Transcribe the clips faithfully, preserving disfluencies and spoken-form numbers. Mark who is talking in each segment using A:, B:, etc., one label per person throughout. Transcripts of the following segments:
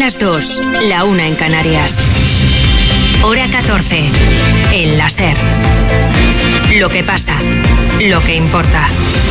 A: las dos, la una en Canarias. Hora catorce, en la SER. Lo que pasa, lo que importa.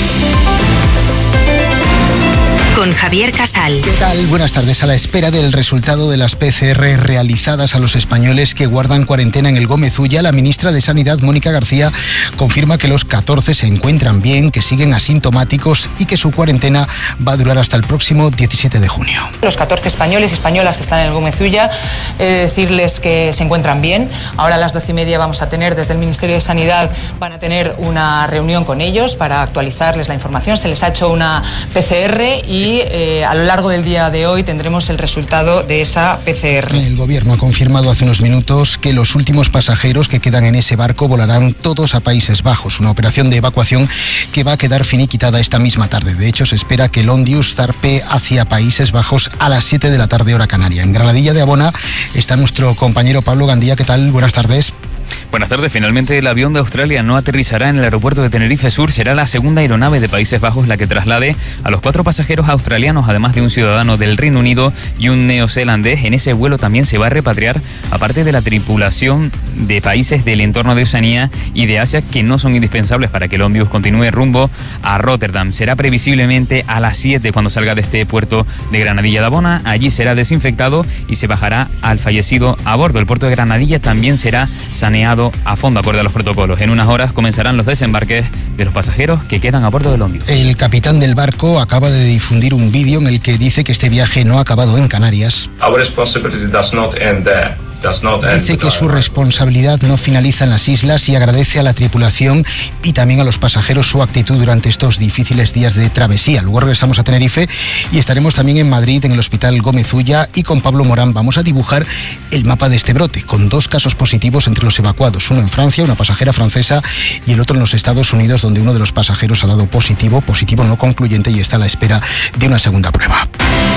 A: Con Javier Casal.
B: ¿Qué tal? Buenas tardes. A la espera del resultado de las P C R realizadas a los españoles que guardan cuarentena en el Gómez Ulla, la ministra de Sanidad, Mónica García, confirma que los catorce se encuentran bien, que siguen asintomáticos y que su cuarentena va a durar hasta el próximo diecisiete de junio.
C: Los catorce españoles y españolas que están en el Gómez Ulla, eh, decirles que se encuentran bien. Ahora a las doce y media vamos a tener, desde el Ministerio de Sanidad, van a tener una reunión con ellos para actualizarles la información. Se les ha hecho una P C R y Y eh, a lo largo del día de hoy tendremos el resultado de esa P C R.
B: El gobierno ha confirmado hace unos minutos que los últimos pasajeros que quedan en ese barco volarán todos a Países Bajos, una operación de evacuación que va a quedar finiquitada esta misma tarde. De hecho, se espera que el Ondius zarpe hacia Países Bajos a las siete de la tarde, hora canaria. En Granadilla de Abona está nuestro compañero Pablo Gandía. ¿Qué tal? Buenas tardes.
D: Buenas tardes. Finalmente el avión de Australia no aterrizará en el aeropuerto de Tenerife Sur. Será la segunda aeronave de Países Bajos la que traslade a los cuatro pasajeros australianos, además de un ciudadano del Reino Unido y un neozelandés. En ese vuelo también se va a repatriar, aparte de la tripulación de países del entorno de Oceanía y de Asia que no son indispensables para que el Ondius continúe rumbo a Rotterdam. Será previsiblemente a las siete cuando salga de este puerto de Granadilla de Abona. Allí será desinfectado y se bajará al fallecido a bordo. El puerto de Granadilla también será saneado a fondo, acorde a los protocolos. En unas horas comenzarán los desembarques de los pasajeros que quedan a bordo del Ondius.
B: El capitán del barco acaba de difundir un vídeo en el que dice que este viaje no ha acabado en Canarias.
E: Our responsibility does not end there.
B: Dice que su responsabilidad no finaliza en las islas y agradece a la tripulación y también a los pasajeros su actitud durante estos difíciles días de travesía. Luego regresamos a Tenerife y estaremos también en Madrid, en el Hospital Gómez Ulla, y con Pablo Morán vamos a dibujar el mapa de este brote, con dos casos positivos entre los evacuados, uno en Francia, una pasajera francesa, y el otro en los Estados Unidos, donde uno de los pasajeros ha dado positivo, positivo no concluyente, y está a la espera de una segunda prueba.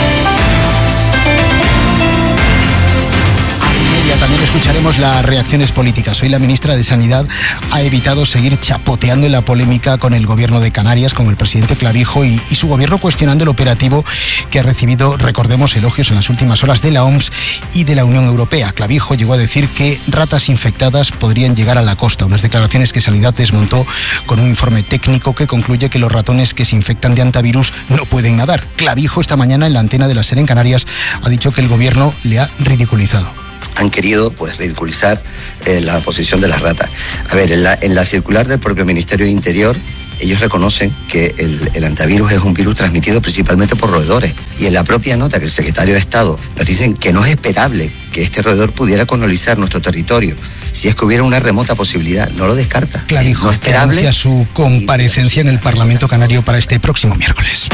B: También escucharemos las reacciones políticas. Hoy la ministra de Sanidad ha evitado seguir chapoteando en la polémica con el gobierno de Canarias, con el presidente Clavijo y, y su gobierno cuestionando el operativo que ha recibido, recordemos, elogios en las últimas horas de la O M S y de la Unión Europea. Clavijo llegó a decir que ratas infectadas podrían llegar a la costa, unas declaraciones que Sanidad desmontó con un informe técnico que concluye que los ratones que se infectan de hantavirus no pueden nadar. Clavijo esta mañana en la antena de la SER en Canarias ha dicho que el gobierno le ha ridiculizado.
F: Han querido pues ridiculizar eh, la posición de las ratas. A ver, en la, en la circular del propio Ministerio de Interior, ellos reconocen que el, el hantavirus es un virus transmitido principalmente por roedores. Y en la propia nota que el secretario de Estado nos dicen que no es esperable que este roedor pudiera colonizar nuestro territorio si es que hubiera una remota posibilidad. No lo descarta.
B: Clavijo,
F: no esperable.
B: Anuncia su comparecencia en el Parlamento Canario para este próximo miércoles.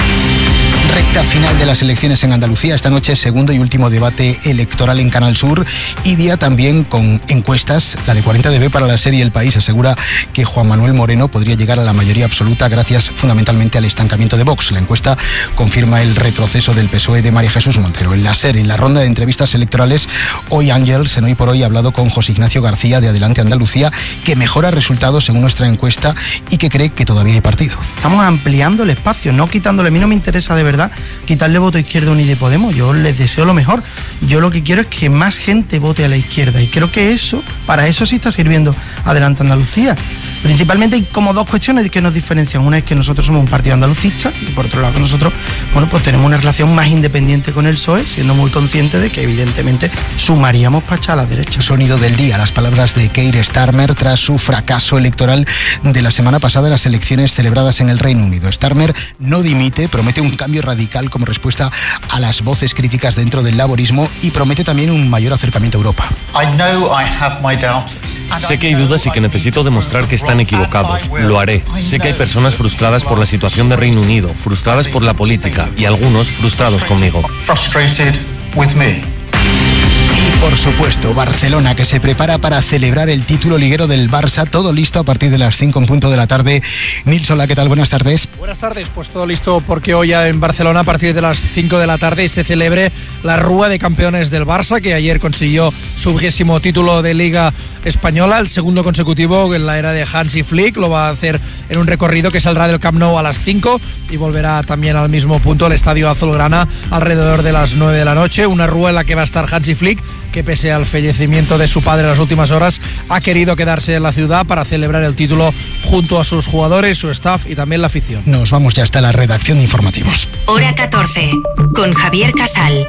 B: Recta final de las elecciones en Andalucía. Esta noche segundo y último debate electoral en Canal Sur y día también con encuestas. La de cuarenta D B para la serie El País asegura que Juan Manuel Moreno podría llegar a la mayoría absoluta gracias fundamentalmente al estancamiento de Vox. La encuesta confirma el retroceso del P S O E de María Jesús Montero. En la SER, en la ronda de entrevistas electorales, hoy Ángels, en Hoy por Hoy, ha hablado con José Ignacio García de Adelante Andalucía, que mejora resultados según nuestra encuesta y que cree que todavía hay partido.
G: Estamos ampliando el espacio, no quitándole. A mí no me interesa de verdad quitarle voto a Izquierda ni de Podemos. Yo les deseo lo mejor. Yo lo que quiero es que más gente vote a la izquierda y creo que eso, para eso sí está sirviendo Adelante Andalucía. Principalmente hay como dos cuestiones que nos diferencian. Una es que nosotros somos un partido andalucista y por otro lado que nosotros, bueno, pues tenemos una relación más independiente con el P S O E, siendo muy conscientes de que evidentemente sumaríamos para echar a la derecha.
B: Sonido del día, las palabras de Keir Starmer tras su fracaso electoral de la semana pasada en las elecciones celebradas en el Reino Unido. Starmer no dimite, promete un cambio radical como respuesta a las voces críticas dentro del laborismo y promete también un mayor acercamiento a Europa.
H: I know I have my doubts.
I: Sé que hay dudas y que necesito demostrar que están equivocados. Lo haré. Sé que hay personas frustradas por la situación de Reino Unido, frustradas por la política y algunos frustrados conmigo.
H: Frustrated with me.
B: Por supuesto, Barcelona, que se prepara para celebrar el título liguero del Barça. Todo listo a partir de las cinco en punto de la tarde. Nils, hola, ¿qué tal? Buenas tardes.
J: Buenas tardes, pues todo listo porque hoy en Barcelona a partir de las cinco de la tarde se celebre la Rúa de Campeones del Barça, que ayer consiguió su vigésimo título de Liga Española, el segundo consecutivo en la era de Hansi Flick. Lo va a hacer en un recorrido que saldrá del Camp Nou a las cinco y volverá también al mismo punto, el Estadio Azulgrana, alrededor de las nueve de la noche. Una rúa en la que va a estar Hansi Flick, que pese al fallecimiento de su padre en las últimas horas, ha querido quedarse en la ciudad para celebrar el título junto a sus jugadores, su staff y también la afición.
B: Nos vamos ya hasta la redacción de informativos.
A: Hora catorce, con Javier Casal.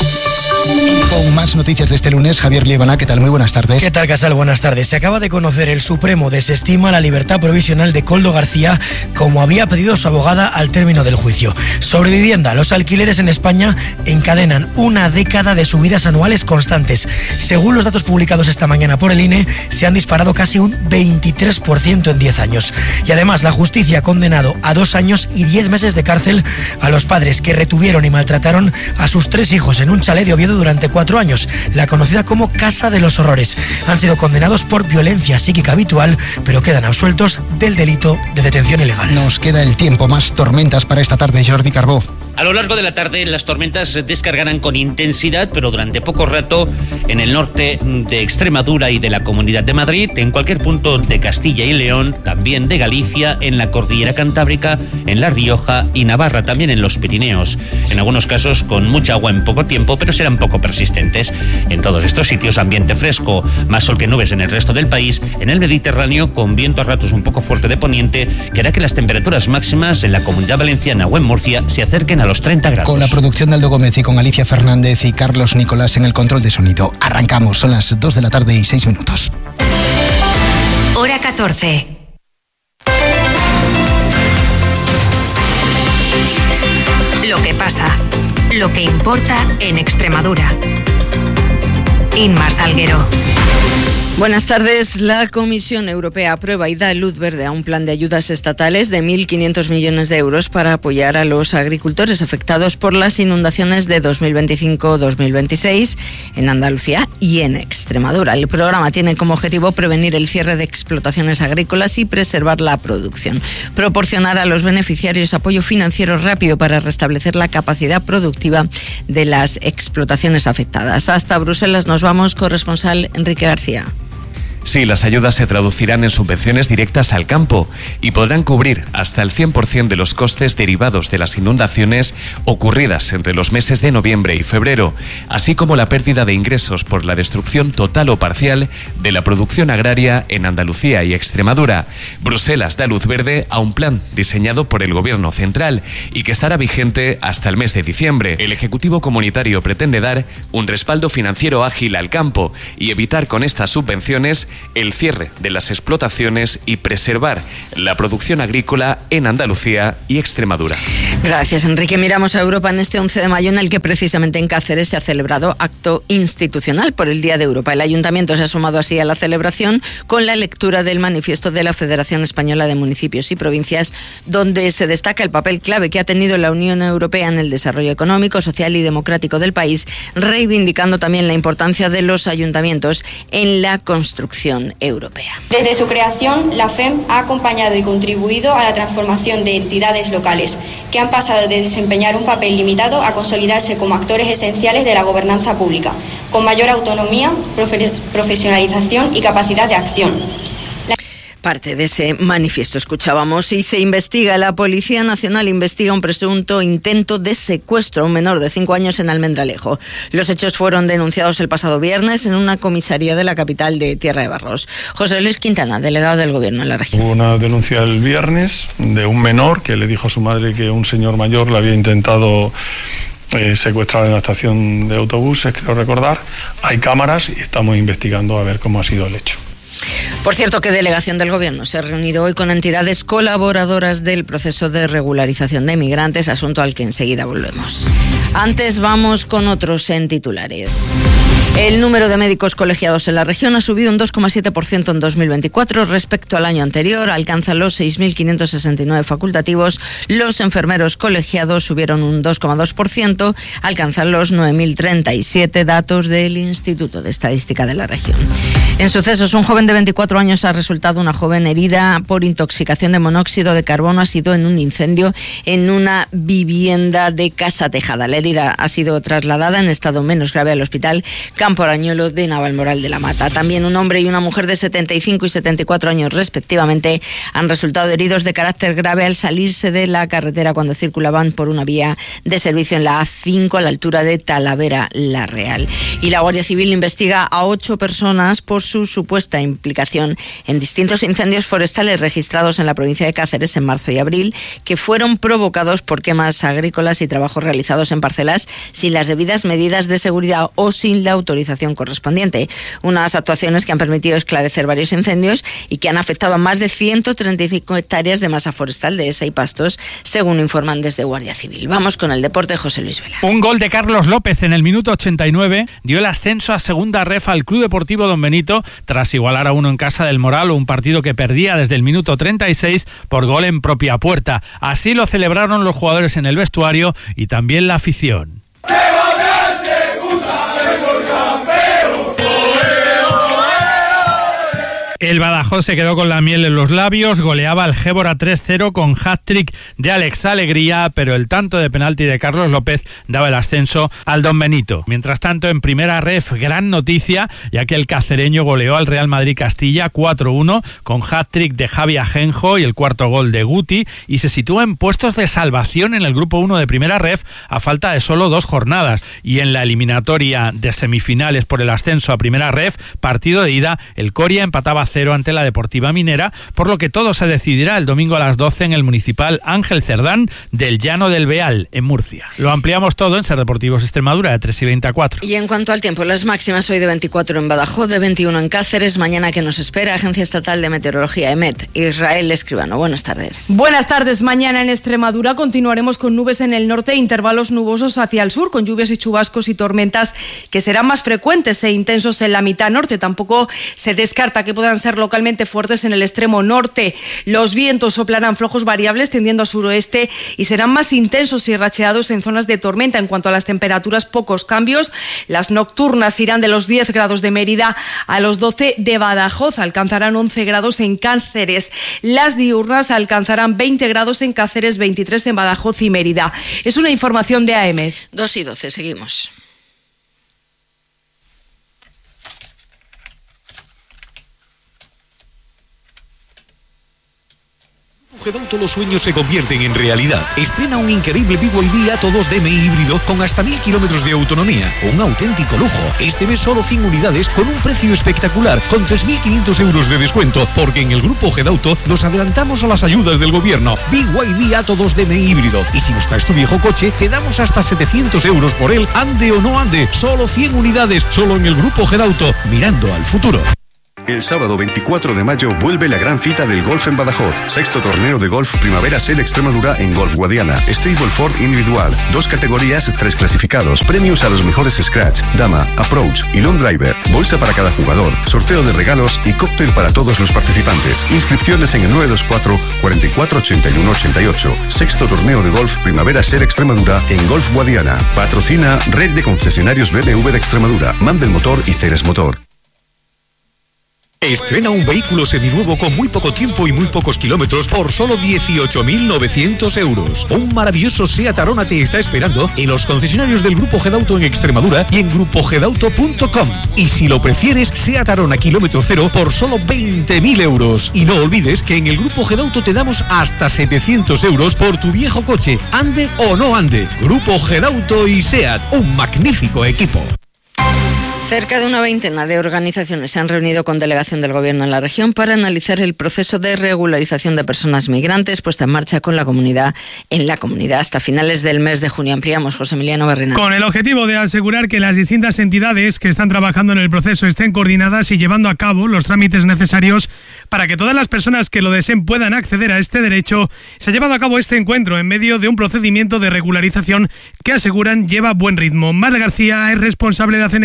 B: Con más noticias de este lunes, Javier Liebana, ¿qué tal? Muy buenas tardes.
K: ¿Qué tal, Casal? Buenas tardes. Se acaba de conocer, el Supremo desestima la libertad provisional de Koldo García, como había pedido su abogada al término del juicio. Sobre vivienda, los alquileres en España encadenan una década de subidas anuales constantes. Según los datos publicados esta mañana por el I N E, se han disparado casi un veintitrés por ciento en diez años. Y además, la justicia ha condenado a dos años y diez meses de cárcel a los padres que retuvieron y maltrataron a sus tres hijos en un chalet de Oviedo durante cuatro años, la conocida como Casa de los Horrores. Han sido condenados por violencia psíquica habitual, pero quedan absueltos del delito de detención ilegal.
B: Nos queda el tiempo, más tormentas para esta tarde, Jordi Carbó.
L: A lo largo de la tarde las tormentas descargarán con intensidad, pero durante poco rato en el norte de Extremadura y de la Comunidad de Madrid, en cualquier punto de Castilla y León, también de Galicia, en la Cordillera Cantábrica, en La Rioja y Navarra, también en los Pirineos. En algunos casos con mucha agua en poco tiempo, pero serán poco persistentes. En todos estos sitios ambiente fresco, más sol que nubes en el resto del país, en el Mediterráneo con viento a ratos un poco fuerte de poniente, que hará que las temperaturas máximas en la Comunidad Valenciana o en Murcia se acerquen a a los treinta grados.
B: Con la producción de Aldo Gómez y con Alicia Fernández y Carlos Nicolás en el control de sonido. Arrancamos, son las dos de la tarde y seis minutos.
A: Hora catorce. Lo que pasa, lo que importa en Extremadura. Inma Salguero.
M: Buenas tardes. La Comisión Europea aprueba y da luz verde a un plan de ayudas estatales de mil quinientos millones de euros para apoyar a los agricultores afectados por las inundaciones de dos mil veinticinco dos mil veintiséis en Andalucía y en Extremadura. El programa tiene como objetivo prevenir el cierre de explotaciones agrícolas y preservar la producción, proporcionar a los beneficiarios apoyo financiero rápido para restablecer la capacidad productiva de las explotaciones afectadas. Hasta Bruselas nos vamos, corresponsal Enrique García.
I: Sí, las ayudas se traducirán en subvenciones directas al campo y podrán cubrir hasta el cien por ciento de los costes derivados de las inundaciones ocurridas entre los meses de noviembre y febrero, así como la pérdida de ingresos por la destrucción total o parcial de la producción agraria en Andalucía y Extremadura. Bruselas da luz verde a un plan diseñado por el Gobierno central y que estará vigente hasta el mes de diciembre. El Ejecutivo Comunitario pretende dar un respaldo financiero ágil al campo y evitar con estas subvenciones el cierre de las explotaciones y preservar la producción agrícola en Andalucía y Extremadura.
M: Gracias, Enrique. Miramos a Europa en este once de mayo, en el que precisamente en Cáceres se ha celebrado acto institucional por el Día de Europa. El Ayuntamiento se ha sumado así a la celebración con la lectura del manifiesto de la Federación Española de Municipios y Provincias, donde se destaca el papel clave que ha tenido la Unión Europea en el desarrollo económico, social y democrático del país, reivindicando también la importancia de los ayuntamientos en la construcción europea.
N: Desde su creación, la F E M ha acompañado y contribuido a la transformación de entidades locales, que han pasado de desempeñar un papel limitado a consolidarse como actores esenciales de la gobernanza pública, con mayor autonomía, profe- profesionalización y capacidad de acción.
M: Parte de ese manifiesto escuchábamos. Y se investiga, la Policía Nacional investiga un presunto intento de secuestro a un menor de cinco años en Almendralejo. Los hechos fueron denunciados el pasado viernes en una comisaría de la capital de Tierra de Barros. José Luis Quintana, delegado del Gobierno en la región.
O: Hubo una denuncia el viernes de un menor que le dijo a su madre que un señor mayor le había intentado eh, secuestrar en la estación de autobuses, creo recordar. Hay cámaras y estamos investigando a ver cómo ha sido el hecho.
M: Por cierto, que delegación del Gobierno se ha reunido hoy con entidades colaboradoras del proceso de regularización de migrantes, asunto al que enseguida volvemos. Antes vamos con otros en titulares. El número de médicos colegiados en la región ha subido un dos coma siete por ciento en dos mil veinticuatro respecto al año anterior, alcanza los seis mil quinientos sesenta y nueve facultativos. Los enfermeros colegiados subieron un dos coma dos por ciento, alcanzan los nueve mil treinta y siete, datos del Instituto de Estadística de la región. En sucesos, un joven de veinticuatro años ha resultado una joven herida por intoxicación de monóxido de carbono. Ha sido en un incendio en una vivienda de Casa Tejada. La herida ha sido trasladada en estado menos grave al hospital Campo Arañuelo de Navalmoral de la Mata. También un hombre y una mujer de setenta y cinco y setenta y cuatro años respectivamente han resultado heridos de carácter grave al salirse de la carretera cuando circulaban por una vía de servicio en la A cinco a la altura de Talavera La Real. Y la Guardia Civil investiga a ocho personas por su supuesta implicación en distintos incendios forestales registrados en la provincia de Cáceres en marzo y abril, que fueron provocados por quemas agrícolas y trabajos realizados en parcelas sin las debidas medidas de seguridad o sin la autorización correspondiente. Unas actuaciones que han permitido esclarecer varios incendios y que han afectado a más de ciento treinta y cinco hectáreas de masa forestal, dehesa y pastos, según informan desde Guardia Civil. Vamos con el deporte, José Luis Vela.
P: Un gol de Carlos López en el minuto ochenta y nueve dio el ascenso a segunda ref al Club Deportivo Don Benito tras igualar a uno en casa del Moral, un partido que perdía desde el minuto treinta y seis por gol en propia puerta. Así lo celebraron los jugadores en el vestuario y también la afición. El Badajoz se quedó con la miel en los labios, goleaba al Gébora tres cero con hat-trick de Alex Alegría, pero el tanto de penalti de Carlos López daba el ascenso al Don Benito. Mientras tanto, en primera ref, gran noticia, ya que el cacereño goleó al Real Madrid Castilla cuatro uno con hat-trick de Javi Ajenjo y el cuarto gol de Guti, y se sitúa en puestos de salvación en el grupo uno de primera ref a falta de solo dos jornadas. Y en la eliminatoria de semifinales por el ascenso a primera ref, partido de ida, el Coria empataba cero ante la Deportiva Minera, por lo que todo se decidirá el domingo a las doce en el municipal Ángel Cerdán del Llano del Beal, en Murcia. Lo ampliamos todo en Ser Deportivos Extremadura, de tres y veinte a cuatro.
M: Y en cuanto al tiempo, las máximas hoy de veinticuatro en Badajoz, de veintiuno en Cáceres. Mañana, ¿qué nos espera? Agencia Estatal de Meteorología, EMET. Israel Escribano, buenas tardes.
Q: Buenas tardes. Mañana en Extremadura continuaremos con nubes en el norte e intervalos nubosos hacia el sur, con lluvias y chubascos y tormentas que serán más frecuentes e intensos en la mitad norte. Tampoco se descarta que puedan ser localmente fuertes en el extremo norte. Los vientos soplarán flojos variables tendiendo a suroeste y serán más intensos y racheados en zonas de tormenta. En cuanto a las temperaturas, pocos cambios. Las nocturnas irán de los diez grados de Mérida a los doce de Badajoz. Alcanzarán once grados en Cáceres. Las diurnas alcanzarán veinte grados en Cáceres, veintitrés en Badajoz y Mérida. Es una información de A E M E D.
M: dos y doce, seguimos.
R: Gedauto los sueños se convierten en realidad. Estrena un increíble B Y D Atto dos D M I híbrido con hasta mil kilómetros de autonomía. Un auténtico lujo. Este mes solo cien unidades con un precio espectacular, con tres mil quinientos euros de descuento, porque en el grupo Gedauto nos adelantamos a las ayudas del gobierno. B Y D Atto dos D M I híbrido. Y si nos traes tu viejo coche, te damos hasta setecientos euros por él, ande o no ande. Solo cien unidades, solo en el grupo Gedauto, mirando al futuro.
S: El sábado veinticuatro de mayo vuelve la gran cita del golf en Badajoz. Sexto torneo de golf Primavera Ser Extremadura en Golf Guadiana. Stableford individual. Dos categorías, tres clasificados. Premios a los mejores scratch, dama, approach y long driver. Bolsa para cada jugador. Sorteo de regalos y cóctel para todos los participantes. Inscripciones en el nueve dos cuatro, cuatro cuatro ocho uno ocho ocho. Sexto torneo de golf Primavera Ser Extremadura en Golf Guadiana. Patrocina Red de Concesionarios B M W de Extremadura. Mandel Motor y Ceres Motor.
R: Estrena un vehículo seminuevo con muy poco tiempo y muy pocos kilómetros por solo dieciocho mil novecientos euros. Un maravilloso Seat Arona te está esperando en los concesionarios del Grupo Gedauto en Extremadura y en grupo gedauto punto com. Y si lo prefieres, Seat Arona kilómetro cero por solo veinte mil euros. Y no olvides que en el Grupo Gedauto te damos hasta setecientos euros por tu viejo coche, ande o no ande. Grupo Gedauto y Seat, un magnífico equipo.
M: Cerca de una veintena de organizaciones se han reunido con delegación del Gobierno en la región para analizar el proceso de regularización de personas migrantes puesta en marcha con la comunidad en la comunidad hasta finales del mes de junio. Ampliamos, José Emiliano Barrena.
T: Con el objetivo de asegurar que las distintas entidades que están trabajando en el proceso estén coordinadas y llevando a cabo los trámites necesarios para que todas las personas que lo deseen puedan acceder a este derecho, se ha llevado a cabo este encuentro en medio de un procedimiento de regularización que aseguran lleva buen ritmo. Mar García es responsable de A C E N Extremadura.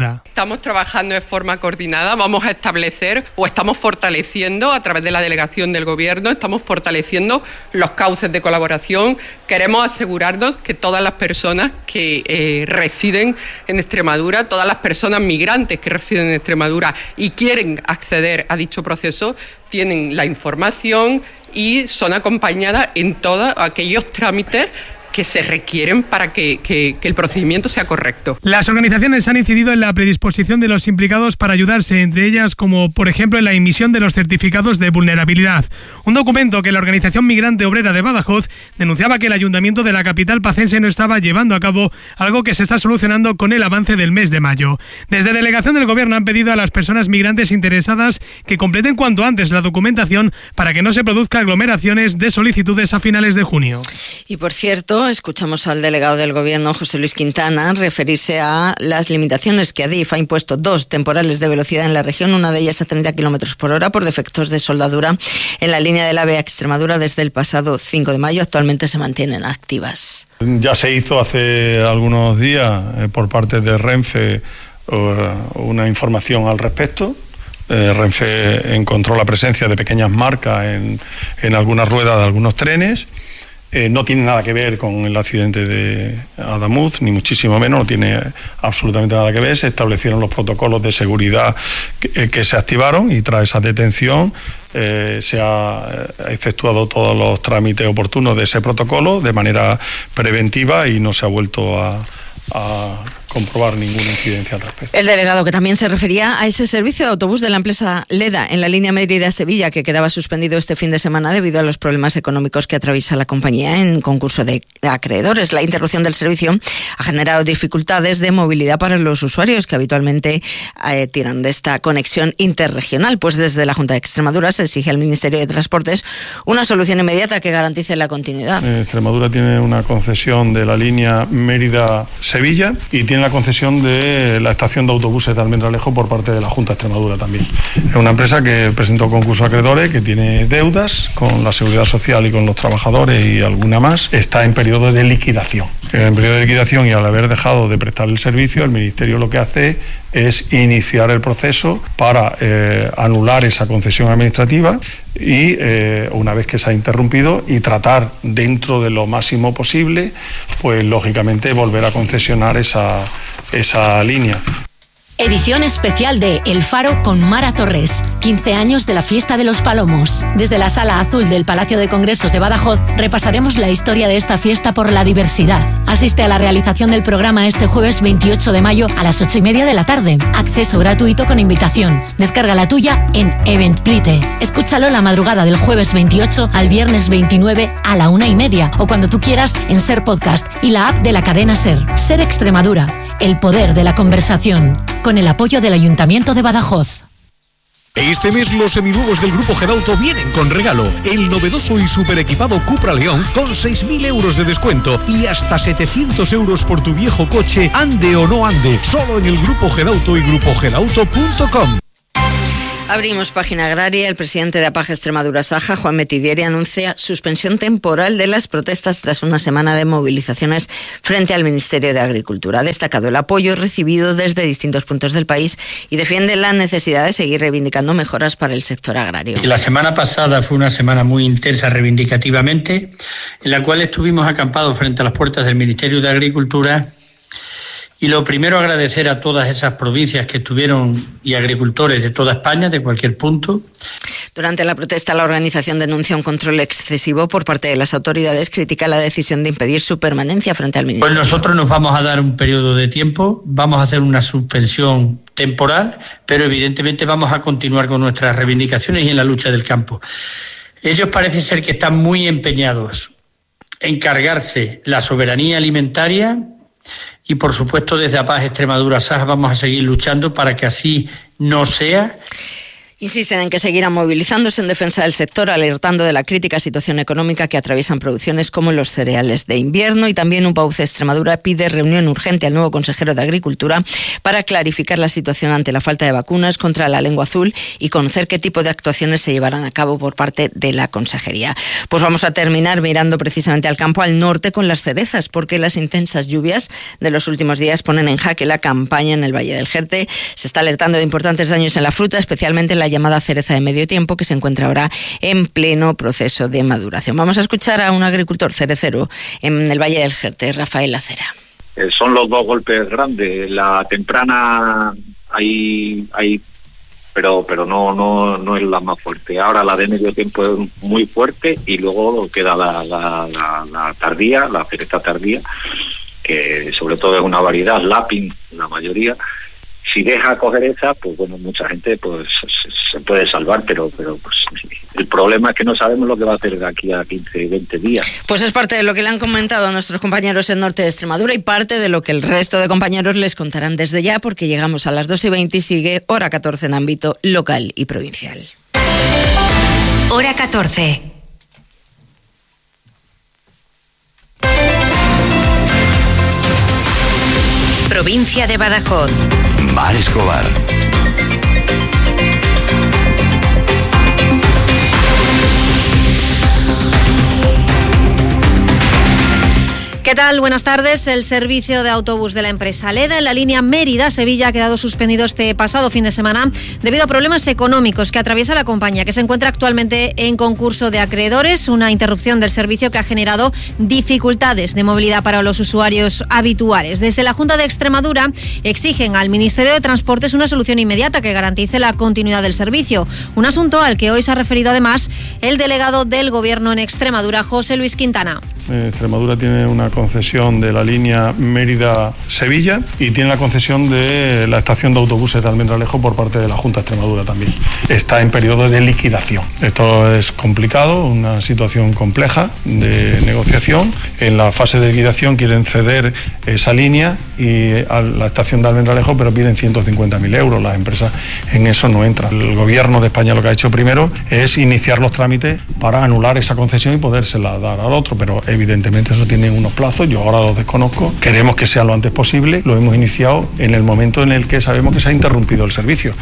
T: Extremadura.
U: Estamos trabajando de forma coordinada, vamos a establecer o estamos fortaleciendo a través de la delegación del Gobierno, estamos fortaleciendo los cauces de colaboración. Queremos asegurarnos que todas las personas que eh, residen en Extremadura, todas las personas migrantes que residen en Extremadura y quieren acceder a dicho proceso, tienen la información y son acompañadas en todos aquellos trámites que se requieren para que, que, que el procedimiento sea correcto.
T: Las organizaciones han incidido en la predisposición de los implicados para ayudarse, entre ellas como por ejemplo en la emisión de los certificados de vulnerabilidad. Un documento que la Organización Migrante Obrera de Badajoz denunciaba que el Ayuntamiento de la capital pacense no estaba llevando a cabo, algo que se está solucionando con el avance del mes de mayo. Desde Delegación del Gobierno han pedido a las personas migrantes interesadas que completen cuanto antes la documentación para que no se produzcan aglomeraciones de solicitudes a finales de junio.
M: Y por cierto, escuchamos al delegado del Gobierno, José Luis Quintana, referirse a las limitaciones que Adif ha impuesto dos temporales de velocidad en la región, una de ellas a treinta kilómetros por hora por defectos de soldadura en la línea de la AVE a Extremadura desde el pasado cinco de mayo. Actualmente se mantienen activas.
O: Ya se hizo hace algunos días eh, por parte de Renfe uh, una información al respecto. Eh, Renfe encontró la presencia de pequeñas marcas en, en algunas ruedas de algunos trenes. Eh, no tiene nada que ver con el accidente de Adamuz, ni muchísimo menos, no tiene absolutamente nada que ver. Se establecieron los protocolos de seguridad que, eh, que se activaron y tras esa detención eh, se ha efectuado todos los trámites oportunos de ese protocolo de manera preventiva y no se ha vuelto a, a comprobar ninguna incidencia al respecto.
M: El delegado, que también se refería a ese servicio de autobús de la empresa Leda en la línea Mérida-Sevilla, que quedaba suspendido este fin de semana debido a los problemas económicos que atraviesa la compañía en concurso de acreedores. La interrupción del servicio ha generado dificultades de movilidad para los usuarios que habitualmente eh, tiran de esta conexión interregional, pues desde la Junta de Extremadura se exige al Ministerio de Transportes una solución inmediata que garantice la continuidad.
O: Eh, Extremadura tiene una concesión de la línea Mérida-Sevilla y tiene la concesión de la estación de autobuses de Almendralejo por parte de la Junta de Extremadura también. Es una empresa que presentó concurso a acreedores, que tiene deudas con la Seguridad Social y con los trabajadores y alguna más. Está en periodo de liquidación. En periodo de liquidación y al haber dejado de prestar el servicio, el Ministerio lo que hace es iniciar el proceso para eh, anular esa concesión administrativa y eh, una vez que se ha interrumpido y tratar dentro de lo máximo posible, pues lógicamente volver a concesionar esa, esa línea.
V: Edición especial de El Faro con Mara Torres. quince años de la Fiesta de los Palomos. Desde la Sala Azul del Palacio de Congresos de Badajoz repasaremos la historia de esta fiesta por la diversidad. Asiste a la realización del programa este jueves veintiocho de mayo a las ocho y media de la tarde. Acceso gratuito con invitación. Descarga la tuya en Eventbrite. Escúchalo la madrugada del jueves veintiocho al viernes veintinueve a la una y media o cuando tú quieras en Ser Podcast y la app de la cadena Ser. Ser Extremadura. El poder de la conversación. Con el apoyo del Ayuntamiento de Badajoz.
R: Este mes los seminuevos del Grupo Gedauto vienen con regalo. El novedoso y super equipado Cupra León con seis mil euros de descuento y hasta setecientos euros por tu viejo coche, ande o no ande. Solo en el Grupo Gedauto y grupo gedauto punto com.
M: Abrimos página agraria. El presidente de APAG Extremadura Saja, Juan Metidieri, anuncia suspensión temporal de las protestas tras una semana de movilizaciones frente al Ministerio de Agricultura. Ha destacado el apoyo recibido desde distintos puntos del país y defiende la necesidad de seguir reivindicando mejoras para el sector agrario.
W: La semana pasada fue una semana muy intensa reivindicativamente, en la cual estuvimos acampados frente a las puertas del Ministerio de Agricultura. Y lo primero, agradecer a todas esas provincias que estuvieron y agricultores de toda España, de cualquier punto.
M: Durante la protesta, la organización denuncia un control excesivo por parte de las autoridades, critica la decisión de impedir su permanencia frente al Ministerio.
W: Pues nosotros nos vamos a dar un periodo de tiempo, vamos a hacer una suspensión temporal, pero evidentemente vamos a continuar con nuestras reivindicaciones y en la lucha del campo. Ellos parece ser que están muy empeñados en cargarse la soberanía alimentaria. Y por supuesto desde APAG Extremadura Saja vamos a seguir luchando para que así no sea.
M: Insisten en que seguirán movilizándose en defensa del sector, alertando de la crítica situación económica que atraviesan producciones como los cereales de invierno. Y también U P A U C Extremadura pide reunión urgente al nuevo consejero de Agricultura para clarificar la situación ante la falta de vacunas contra la lengua azul y conocer qué tipo de actuaciones se llevarán a cabo por parte de la consejería. Pues vamos a terminar mirando precisamente al campo al norte con las cerezas, porque las intensas lluvias de los últimos días ponen en jaque la campaña en el Valle del Jerte. Se está alertando de importantes daños en la fruta, especialmente en la llamada cereza de medio tiempo, que se encuentra ahora en pleno proceso de maduración. Vamos a escuchar a un agricultor cerecero en el Valle del Jerte, Rafael Lacera.
C: Eh, son los dos golpes grandes. La temprana hay, hay pero pero no no no es la más fuerte. Ahora la de medio tiempo es muy fuerte y luego queda la, la, la, la tardía, la cereza tardía, que sobre todo es una variedad, Lapin, la mayoría. Si deja coger esa, pues bueno, mucha gente pues se puede salvar, pero pero pues el problema es que no sabemos lo que va a hacer de aquí a quince, veinte días.
M: Pues es parte de lo que le han comentado a nuestros compañeros en Norte de Extremadura y parte de lo que el resto de compañeros les contarán desde ya, porque llegamos a las dos y veinte y sigue Hora catorce en ámbito local y provincial.
A: Hora catorce. Provincia de Badajoz.
D: Mar Escobar.
E: ¿Qué tal? Buenas tardes. El servicio de autobús de la empresa Leda en la línea Mérida-Sevilla ha quedado suspendido este pasado fin de semana debido a problemas económicos que atraviesa la compañía, que se encuentra actualmente en concurso de acreedores, una interrupción del servicio que ha generado dificultades de movilidad para los usuarios habituales. Desde la Junta de Extremadura exigen al Ministerio de Transportes una solución inmediata que garantice la continuidad del servicio, un asunto al que hoy se ha referido además el delegado del Gobierno en Extremadura, José Luis Quintana.
O: Extremadura tiene una concesión de la línea Mérida-Sevilla y tiene la concesión de la estación de autobuses de Almendralejo por parte de la Junta de Extremadura también. Está en periodo de liquidación. Esto es complicado, una situación compleja de negociación. En la fase de liquidación quieren ceder esa línea y a la estación de Almendralejo, pero piden ciento cincuenta mil euros. Las empresas en eso no entran. El Gobierno de España lo que ha hecho primero es iniciar los trámites para anular esa concesión y podérsela dar al otro, pero evidentemente eso tiene unos plazos, yo ahora los desconozco, queremos que sea lo antes posible, lo hemos iniciado en el momento en el que sabemos que se ha interrumpido el servicio.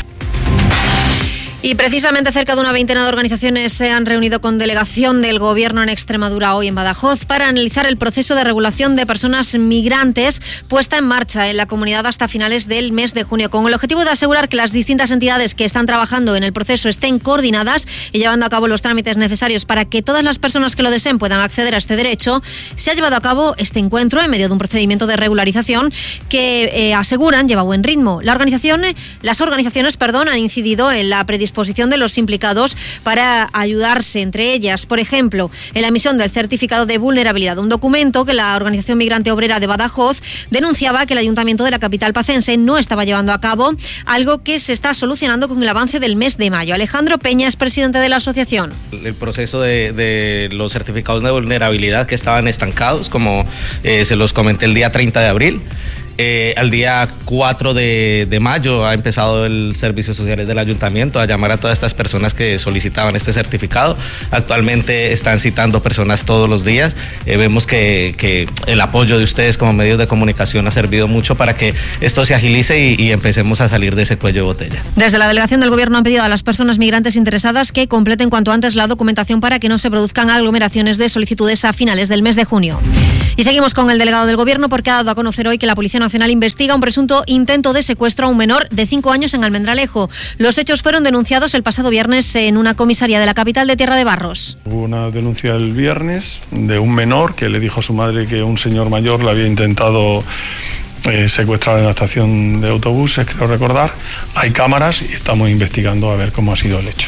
E: Y precisamente cerca de una veintena de organizaciones se han reunido con delegación del Gobierno en Extremadura hoy en Badajoz para analizar el proceso de regulación de personas migrantes puesta en marcha en la comunidad hasta finales del mes de junio, con el objetivo de asegurar que las distintas entidades que están trabajando en el proceso estén coordinadas y llevando a cabo los trámites necesarios para que todas las personas que lo deseen puedan acceder a este derecho. Se ha llevado a cabo este encuentro en medio de un procedimiento de regularización que eh, aseguran lleva buen ritmo. La organización, las organizaciones perdón, han incidido en la predisposición disposición de los implicados para ayudarse entre ellas, por ejemplo, en la emisión del certificado de vulnerabilidad, un documento que la Organización Migrante Obrera de Badajoz denunciaba que el Ayuntamiento de la capital pacense no estaba llevando a cabo, algo que se está solucionando con el avance del mes de mayo. Alejandro Peña es presidente de la asociación.
X: El proceso de, de los certificados de vulnerabilidad que estaban estancados, como eh, se los comenté el día treinta de abril, Eh, al día cuatro de, de mayo ha empezado el Servicios Sociales del Ayuntamiento a llamar a todas estas personas que solicitaban este certificado. Actualmente están citando personas todos los días. Eh, vemos que, que el apoyo de ustedes como medios de comunicación ha servido mucho para que esto se agilice y, y empecemos a salir de ese cuello de botella.
E: Desde la delegación del Gobierno han pedido a las personas migrantes interesadas que completen cuanto antes la documentación para que no se produzcan aglomeraciones de solicitudes a finales del mes de junio. Y seguimos con el delegado del Gobierno porque ha dado a conocer hoy que la Policía Nacional investiga un presunto intento de secuestro a un menor de cinco años en Almendralejo. Los hechos fueron denunciados el pasado viernes en una comisaría de la capital de Tierra de Barros.
O: Hubo una denuncia el viernes de un menor que le dijo a su madre que un señor mayor le había intentado eh, secuestrar en la estación de autobuses, creo recordar. Hay cámaras y estamos investigando a ver cómo ha sido el hecho.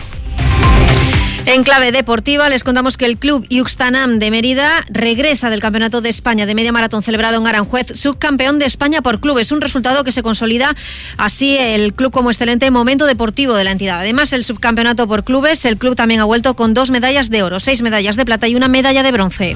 E: En clave deportiva les contamos que el club Yuxtanam de Mérida regresa del Campeonato de España de Media Maratón celebrado en Aranjuez, subcampeón de España por clubes, un resultado que se consolida así el club como excelente momento deportivo de la entidad. Además, el subcampeonato por clubes, el club también ha vuelto con dos medallas de oro, seis medallas de plata y una medalla de bronce.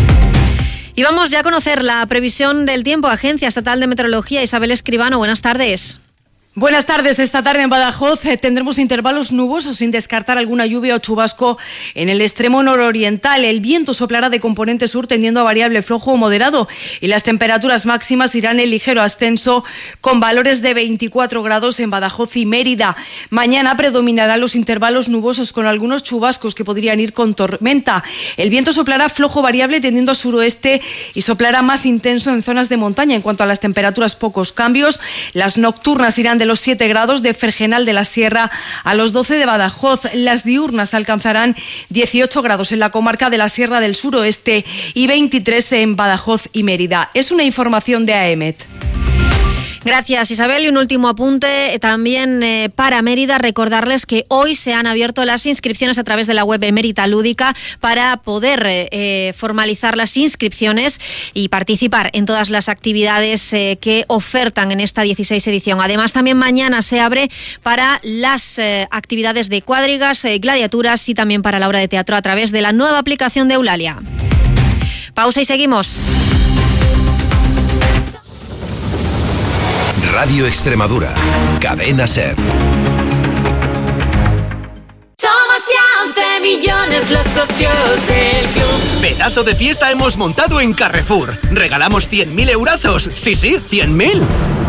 E: Y vamos ya a conocer la previsión del tiempo. Agencia Estatal de Meteorología, Isabel Escribano, buenas tardes.
Q: Buenas tardes. Esta tarde en Badajoz eh, tendremos intervalos nubosos sin descartar alguna lluvia o chubasco en el extremo nororiental. El viento soplará de componente sur tendiendo a variable flojo o moderado y las temperaturas máximas irán en ligero ascenso con valores de veinticuatro grados en Badajoz y Mérida. Mañana predominarán los intervalos nubosos con algunos chubascos que podrían ir con tormenta. El viento soplará flojo variable tendiendo a suroeste y soplará más intenso en zonas de montaña. En cuanto a las temperaturas, pocos cambios. Las nocturnas irán de los siete grados de Fergenal de la Sierra a los doce de Badajoz. Las diurnas alcanzarán dieciocho grados en la comarca de la Sierra del Suroeste y veintitrés en Badajoz y Mérida. Es una información de AEMET.
E: Gracias, Isabel. Y un último apunte eh, también eh, para Mérida. Recordarles que hoy se han abierto las inscripciones a través de la web Emérita Lúdica para poder eh, formalizar las inscripciones y participar en todas las actividades eh, que ofertan en esta dieciséis edición. Además, también mañana se abre para las eh, actividades de cuadrigas, eh, gladiaturas y también para la obra de teatro a través de la nueva aplicación de Eulalia. Pausa y seguimos.
D: Radio Extremadura, Cadena SER.
F: Somos ya once millones los socios del club.
G: Pedazo de fiesta hemos montado en Carrefour. Regalamos cien mil eurazos. Sí, sí, cien mil.